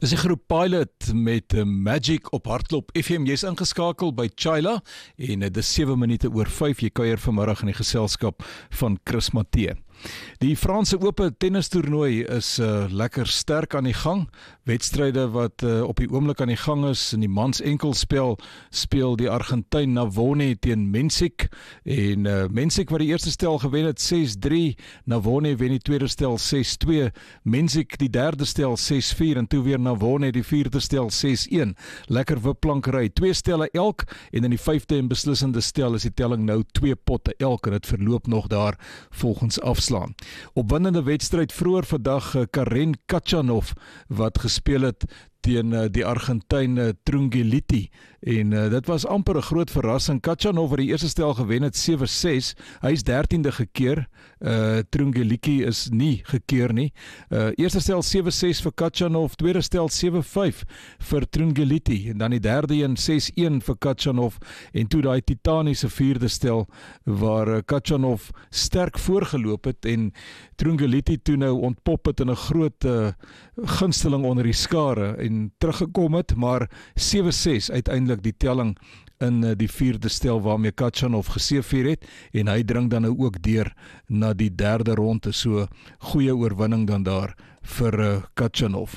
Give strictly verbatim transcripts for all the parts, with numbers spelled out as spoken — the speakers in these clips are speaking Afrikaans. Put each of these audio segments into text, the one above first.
Dis die groep Pilot met Magic op Hardloop F M. Jy is ingeskakel by Chila en dit is sewe minute oor vyf. Jy kuier vanmiddag in die geselskap van Chris Matthee. Die Franse Ope tennistoernooi is uh, lekker sterk aan die gang. Wedstryde wat uh, op die oomblik aan die gang is. In die mans enkelspel speel die Argentyn Navone teen Mensik. En uh, Mensik wat die eerste stel gewen het ses drie. Navone wen die tweede stel ses twee. Mensik die derde stel ses vier. En toe weer Navone die vierde stel ses een. Lekker wipplankery. Twee stelle elk. En in die vyfde en beslissende stel is die telling nou twee potte elk. En het verloop nog daar volgens afstand. Opwindende wedstryd vroeër vandag Karen Khachanov wat gespeel het teen die Argentyn Trungelliti en uh, dit was amper 'n groot verrassing. Khachanov wat die eerste stel gewen het sewe ses, hy is dertiende gekeer. Uh, Trungelliti is nie gekeer nie. Uh, eerste stel sewe ses vir Khachanov, tweede stel sewe vyf vir Trungelliti en dan die derde een ses een vir Khachanov en toe daai titaniese vierde stel waar uh, Khachanov sterk voorgeloop het en Trungelliti toe nou ontpop het in 'n groot uh, gunsteling onder die skare en teruggekom het, maar sewe ses uiteindelik die telling in die vierde stel waarmee Khachanov geseëvier het en hy dring dan nou ook deur na die derde ronde, so goeie oorwinning dan daar vir uh, Khachanov.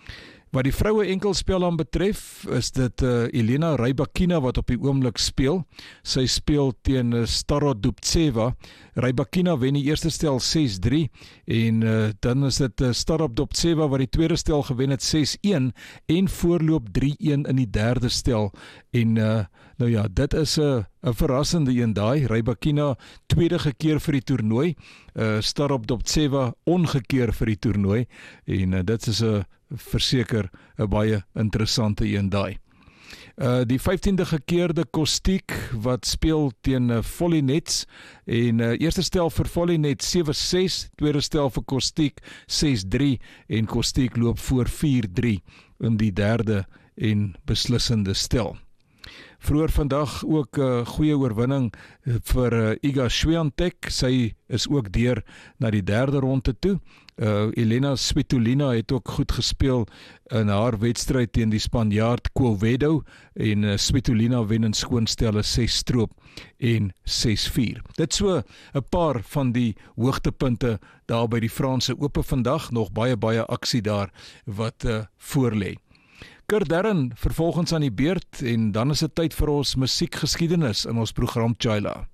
Wat die vroue enkelspel aan betref, is dit uh, Elena Rybakina wat op die oomblik speel. Sy speel teen uh, Starodubtseva. Rybakina wen die eerste stel ses drie en uh, dan is dit uh, Starodubtseva wat die tweede stel gewen het ses een en voorloop drie een in die derde stel. En uh, nou ja, dit is 'n uh, 'n verrassende een daai. Rybakina tweede gekeer vir die toernooi. Uh, Starodubtseva ongekeer vir die toernooi en uh, dit is 'n uh, verseker 'n baie interessante een daai. Uh, die vyftiende gekeerde Kostik wat speel teen uh, Volynets en uh, eerste stel vir Volynets sewe ses, tweede stel vir Kostik ses drie en Kostik loop voor vier drie in die derde en beslissende stel. Vroeër vandag ook 'n uh, goeie oorwinning vir uh, Iga Swiatek. Sy is ook deur na die derde ronde toe. Uh, Elena Svitolina het ook goed gespeel in haar wedstryd teen die Spanjaard Quevedo en uh, Svitolina wen in skoonstelle ses stroop en ses vier. Dit so 'n paar van die hoogtepunte daar by die Franse Ope vandag. Nog baie baie aksie daar wat uh, voorlê. Kurt Darren vervolgens aan die beurt en dan is dit tyd vir ons musiekgeskiedenis in ons program Chila.